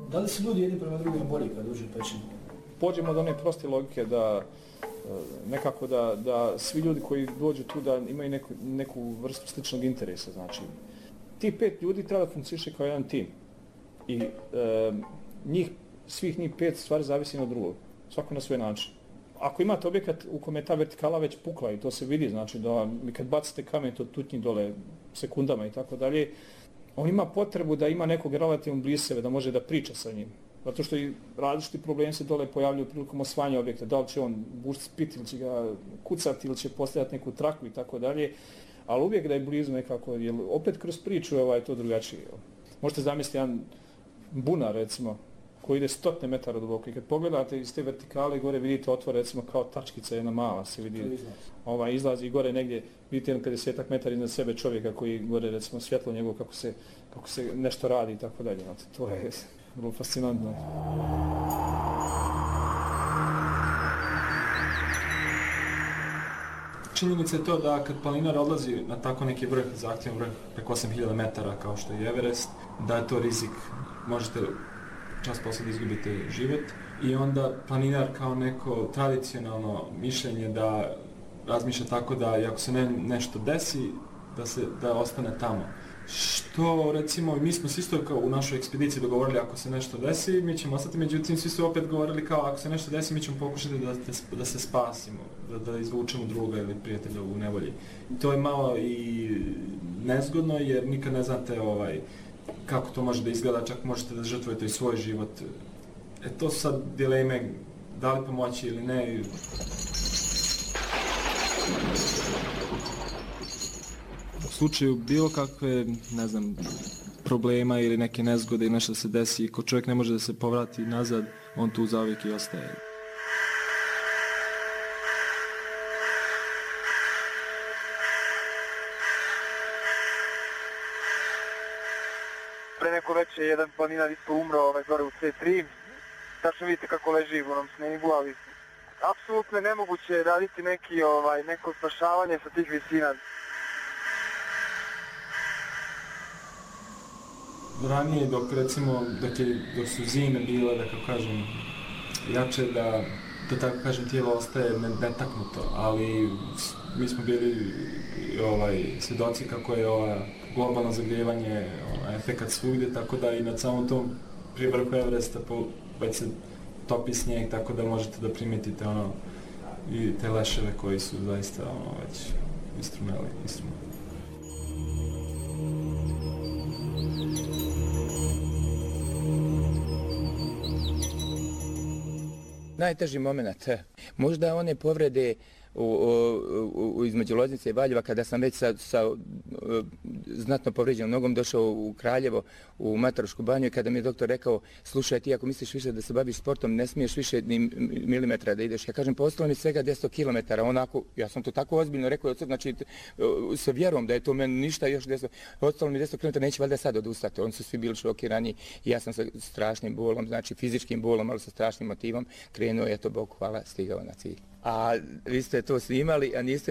Da li se ljudi jedni prema drugima bolji kad uđu u pećinu? Pođemo od one proste logike da nekako da svi ljudi koji dođu tu da imaju neku vrstu sličnog interesa. Znači, ti 5 ljudi treba da funkcioniše kao jedan tim. I svih njih 5 stvari zavisi od drugog. Svako na svoj način. Ako imate objekat u kome je ta vertikala već pukla i to se vidi, znači da kad bacite kamen to tutnji dole sekundama i tako dalje, on ima potrebu da ima nekog relativno blizu sebe, da može da priča sa njim. Zato što i različiti problemi se dole pojavljuju prilikom osvajanja objekta. Da li će on bušiti spit ili će ga kucati ili će postavljati neku traku i tako dalje. Ali uvijek da je blizu nekako, jer opet kroz priču je to drugačije. Možete zamisliti jedan bunar, recimo, koji ide 100 metara duboko i kad pogledate iz te vertikale gore vidite otvor, recimo kao tačkica jedna mala se vidi, izlazi i gore negdje, vidite 50 metara iznad sebe čovjeka koji gore, recimo, svjetlo njegovo kako se nešto radi i tako dalje. To je vrlo fascinantno. Činjenica je to da kad planinar odlazi na tako neki vrh, zahtjevan vrh preko 8000 metara kao što je Everest, da je to rizik, možete čas poslije da izgubite život i onda planinar kao neko tradicionalno mišljenje da razmišlja tako da i ako se nešto desi, da ostane tamo. Što, recimo, mi smo se isto kao u našoj ekspediciji dogovorili ako se nešto desi, mi ćemo ostati, međutim svi su opet govorili kao ako se nešto desi, mi ćemo pokušati da se spasimo, da izvučemo druga ili prijatelja u nevolji. To je malo i nezgodno jer nikad ne znate kako to može da izgleda, čak možete da žrtvujete i svoj život. To su sad dileme, da li pomoći ili ne. U slučaju bilo kakve, ne znam, problema ili neke nezgode ili nešto se desi, ko čovjek ne može da se povrati nazad, on tu zauvijek i ostaje. Pre neko večer jedan planinar isto umro gore u C3. Tačno vidite kako leži u onom snegu, ali apsolutno je nemoguće raditi neko spašavanje sa tih visina. Ranije dok su zime bile, da kako kažem, jače da tako kažem tijelo ostaje netaknuto, ali mi smo bili svjedoci kako je globalno zagrijevanje efekat svugdje, tako da i na samom tom prije vrhu Everesta već se topi snijeg, tako da možete da primijetite i te leševe koji su zaista već istrumeli. Najteži moment, možda one povrede između Loznice i Valjeva, kada sam već sa znatno povređenom nogom došao u Kraljevo, u Matarušku banju, i kada mi je doktor rekao, slušaj, ti ako misliš više da se baviš sportom, ne smiješ više ni milimetra da ideš. Ja kažem, postalo mi svega 200 km, onako, ja sam to tako ozbiljno rekao, znači, sa vjerom da je to meni ništa, još 200, ostalo mi 200 km, neće valjda sad odustati. Oni su svi bili šokirani i ja sam sa strašnim bolom, znači fizičkim bolom, ali sa strašnim motivom, krenuo, eto, Bog hvala, stigao na cilj. A vi ste to snimali, a niste